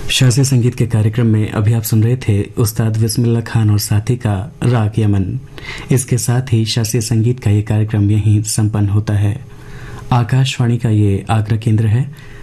शास्त्रीय संगीत के कार्यक्रम में अभी आप सुन रहे थे उस्ताद बिस्मिल्लाह खान और साथी का राग यमन। इसके साथ ही शास्त्रीय संगीत का ये कार्यक्रम यहीं संपन्न होता है। आकाशवाणी का ये आगरा केंद्र है।